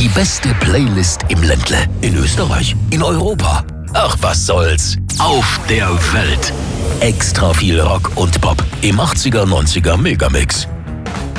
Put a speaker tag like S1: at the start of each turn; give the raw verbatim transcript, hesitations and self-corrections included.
S1: Die beste Playlist im Ländle. In Österreich. In Europa. Ach, was soll's. Auf der Welt. Extra viel Rock und Pop im achtziger, neunziger Megamix.